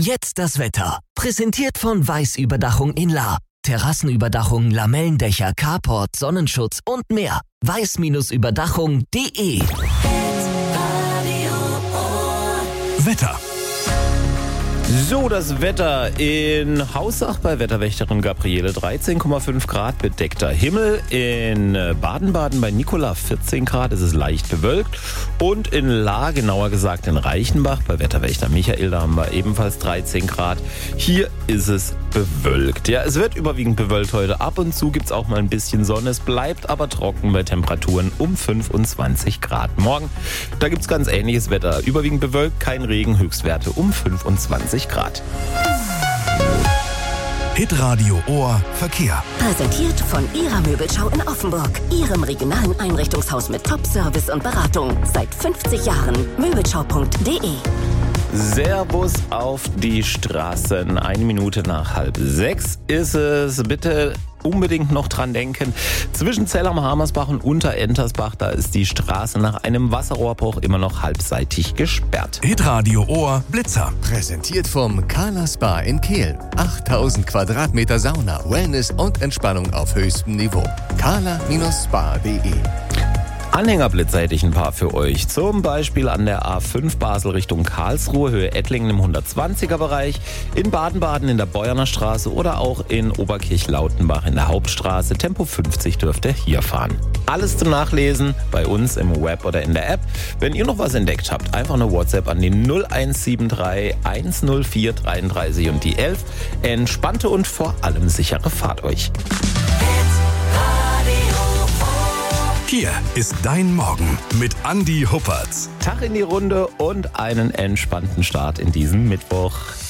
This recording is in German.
Jetzt das Wetter. Präsentiert von Weiß Überdachung in Lahr. Terrassenüberdachung, Lamellendächer, Carport, Sonnenschutz und mehr. weiß-überdachung.de. Wetter. So, das Wetter in Hausach bei Wetterwächterin Gabriele 13,5 Grad, bedeckter Himmel. In Baden-Baden bei Nikola 14 Grad, es ist leicht bewölkt. Und in Lahr, genauer gesagt in Reichenbach bei Wetterwächter Michael, da haben wir ebenfalls 13 Grad. Hier ist es bewölkt. Ja, es wird überwiegend bewölkt heute. Ab und zu gibt es auch mal ein bisschen Sonne. Es bleibt aber trocken bei Temperaturen um 25 Grad. Morgen, da gibt es ganz ähnliches Wetter. Überwiegend bewölkt, kein Regen, Höchstwerte um 25 Grad. Hitradio Ohr Verkehr. Präsentiert von Ihrer Möbelschau in Offenburg. Ihrem regionalen Einrichtungshaus mit Top-Service und Beratung. Seit 50 Jahren. Möbelschau.de. Servus auf die Straßen. 1 Minute nach 5:30 ist es. Bitte unbedingt noch dran denken. Zwischen Zell am Hamersbach und Unterentersbach, da ist die Straße nach einem Wasserrohrbruch immer noch halbseitig gesperrt. Hitradio Ohr Blitzer. Präsentiert vom Kala Spa in Kehl. 8000 Quadratmeter Sauna, Wellness und Entspannung auf höchstem Niveau. kala-spa.de. Anhängerblitzer hätte ich ein paar für euch. Zum Beispiel an der A5 Basel Richtung Karlsruhe, Höhe Ettlingen im 120er Bereich, in Baden-Baden in der Beuerner Straße oder auch in Oberkirch-Lautenbach in der Hauptstraße. Tempo 50 dürft ihr hier fahren. Alles zum Nachlesen bei uns im Web oder in der App. Wenn ihr noch was entdeckt habt, einfach eine WhatsApp an die 0173 104 33 und die 11. Entspannte und vor allem sichere Fahrt euch. Hier ist dein Morgen mit Andi Huppertz. Tag in die Runde und einen entspannten Start in diesen Mittwoch.